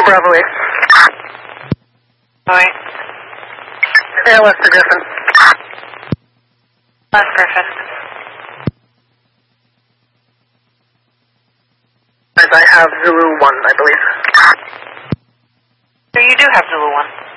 Bravo 8. Boy. ALS to Griffin. Last Griffin. As I have Zulu 1, I believe. So you do have Zulu 1.